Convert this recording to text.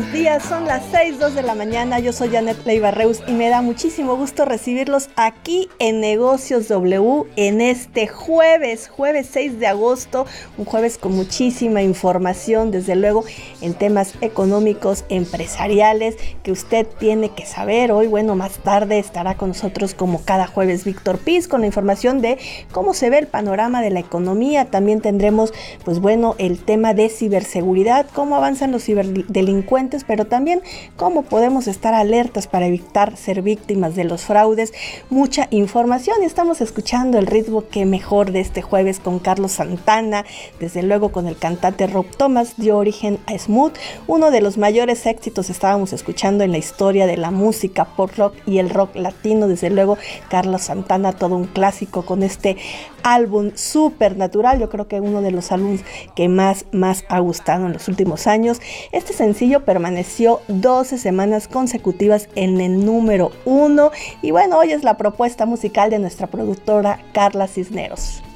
buenos días, son las 6:02 de la mañana, yo soy Janet Leiva Reus y me da muchísimo gusto recibirlos aquí en Negocios W en este jueves 6 de agosto, un jueves con muchísima información, desde luego en temas económicos, empresariales, que usted tiene que saber. Hoy, bueno, más tarde estará con nosotros como cada jueves Víctor Piz con la información de cómo se ve el panorama de la economía. También tendremos, pues bueno, el tema de ciberseguridad, cómo avanzan los ciberdelincuentes, pero también cómo podemos estar alertas para evitar ser víctimas de los fraudes. Mucha información y estamos escuchando el ritmo que mejor de este jueves con Carlos Santana, desde luego con el cantante Rob Thomas, dio origen a Smooth, uno de los mayores éxitos estábamos escuchando en la historia de la música pop rock y el rock latino. Desde luego Carlos Santana, todo un clásico con este álbum Supernatural, yo creo que uno de los álbumes que más ha gustado en los últimos años. Este sencillo permaneció 12 semanas consecutivas en el número 1 y bueno, hoy es la propuesta musical de nuestra productora Carla Cisneros.